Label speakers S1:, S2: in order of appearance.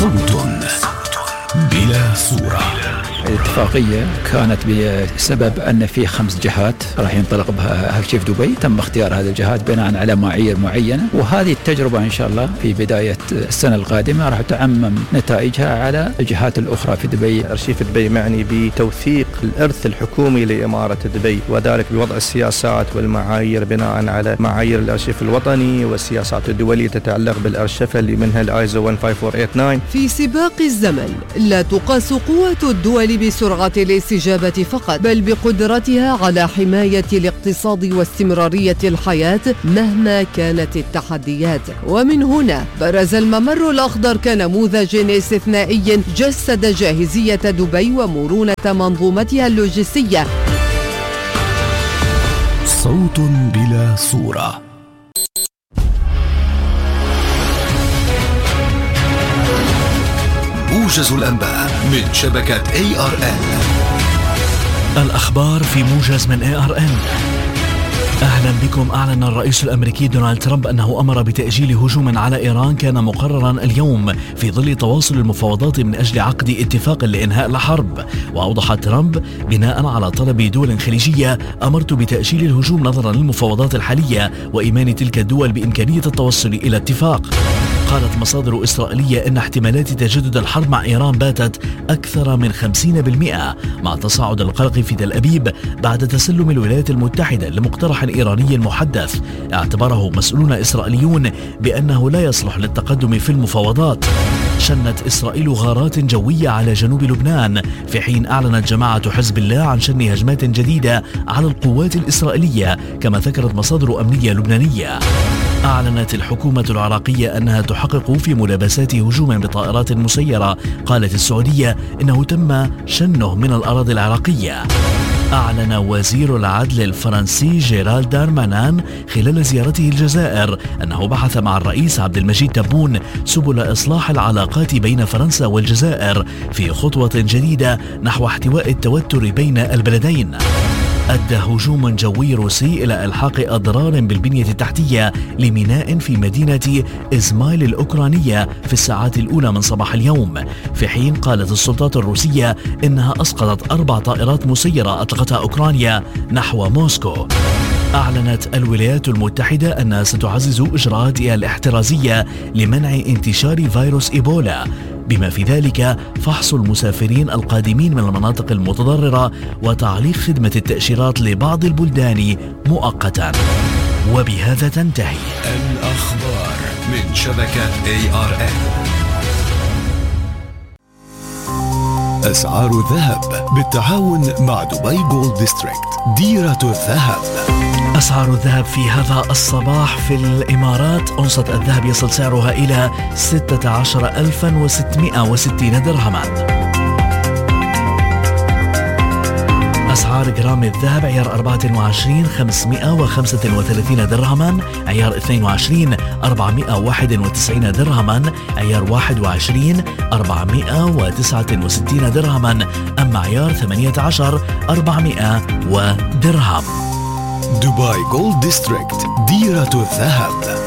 S1: صوت بلا صورة.
S2: الاتفاقية كانت بسبب أن في 5 جهات راح ينطلق بها هاكشيف دبي، تم اختيار هذه الجهات بناء على معايير معينة، وهذه التجربة إن شاء الله في بداية السنة القادمة راح تعمم نتائجها على الجهات الأخرى في دبي.
S3: أرشيف دبي معني بتوثيق الإرث الحكومي لإمارة دبي، وذلك بوضع السياسات والمعايير بناء على معايير الأرشيف الوطني والسياسات الدولية تتعلق بالأرشفة اللي منها الآيزو 15489.
S4: في سباق الزمن لا تقاس قوة الدول بسرعة الاستجابة فقط، بل بقدرتها على حماية الاقتصاد واستمرارية الحياة مهما كانت التحديات. ومن هنا برز الممر الأخضر كنموذج استثنائي جسد جاهزية دبي ومرونة منظومتها اللوجستية.
S1: صوت بلا صورة. موجز الأنباء من شبكة ARN.
S5: الأخبار في موجز من ARN. أهلا بكم. أعلن الرئيس الأمريكي دونالد ترامب أنه أمر بتأجيل هجوم على إيران كان مقررا اليوم في ظل تواصل المفاوضات من أجل عقد اتفاق لإنهاء الحرب. وأوضح ترامب: بناء على طلب دول خليجية أمرت بتأجيل الهجوم نظرا للمفاوضات الحالية وإيمان تلك الدول بإمكانية التوصل إلى اتفاق. قالت مصادر إسرائيلية أن احتمالات تجدد الحرب مع إيران باتت أكثر من 50%، مع تصاعد القلق في تل أبيب بعد تسلم الولايات المتحدة لمقترح إيراني محدث اعتبره مسؤولون إسرائيليون بأنه لا يصلح للتقدم في المفاوضات. شنت إسرائيل غارات جوية على جنوب لبنان، في حين أعلنت جماعة حزب الله عن شن هجمات جديدة على القوات الإسرائيلية، كما ذكرت مصادر أمنية لبنانية. أعلنت الحكومة العراقية أنها تحقق في ملابسات هجوم بطائرات مسيرة. قالت السعودية إنه تم شنه من الأراضي العراقية. أعلن وزير العدل الفرنسي جيرالد دارمانان خلال زيارته الجزائر أنه بحث مع الرئيس عبد المجيد تبون سبل إصلاح العلاقات بين فرنسا والجزائر في خطوة جديدة نحو احتواء التوتر بين البلدين. أدى هجوم جوي روسي إلى إلحاق أضرار بالبنية التحتية لميناء في مدينة إزمايل الأوكرانية في الساعات الأولى من صباح اليوم، في حين قالت السلطات الروسية إنها أسقطت 4 طائرات مسيرة أطلقتها أوكرانيا نحو موسكو. أعلنت الولايات المتحدة أنها ستعزز إجراءاتها الاحترازية لمنع انتشار فيروس إيبولا، بما في ذلك فحص المسافرين القادمين من المناطق المتضررة وتعليق خدمة التأشيرات لبعض البلدان مؤقتا. وبهذا تنتهي
S1: الأخبار من شبكة ARN. أسعار الذهب بالتعاون مع دبي جولد ديستريكت، ديرة الذهب.
S5: أسعار الذهب في هذا الصباح في الإمارات: أونصة الذهب يصل سعرها إلى 16,660 درهما. أسعار جرام الذهب: عيار 24 535 درهما، عيار 22 491 درهما، عيار 21 469 درهما، أما عيار 18 400 درهم.
S1: دبي جولد ديستريكت، ديرة الذهب.